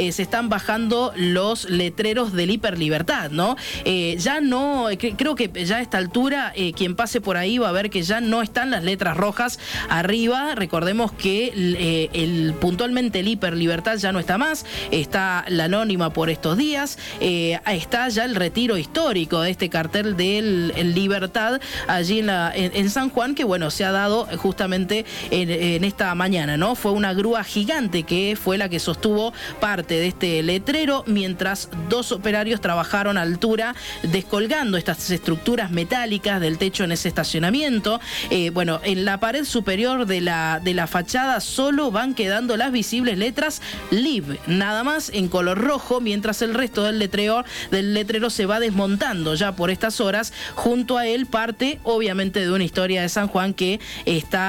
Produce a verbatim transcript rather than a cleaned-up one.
eh, se están bajando los letreros del Hiperlibertad, ¿no? Eh, ya no, cre creo que ya a esta altura eh, quien pase por ahí va a ver que ya no están las letras rojas arriba. Recordemos que eh, el, puntualmente el Hiperlibertad ya no está más, está la Anónima por estos días, eh, está ya el retiro histórico de este cartel del el Libertad allí en, la, en, en San Juan, que bueno, se ha dado justamente en, en esta mañana, ¿no? Fue una grúa gigante que fue la que sostuvo parte de este letrero, mientras dos operarios trabajaron a altura descolgando estas estructuras metálicas del techo en ese estacionamiento. Eh, bueno, en la pared superior de la, de la fachada solo van quedando las visibles letras Live, nada más en color rojo, mientras el resto del letrero, del letrero se va desmontando ya por estas horas. Junto a él parte obviamente de una historia de San Juan que está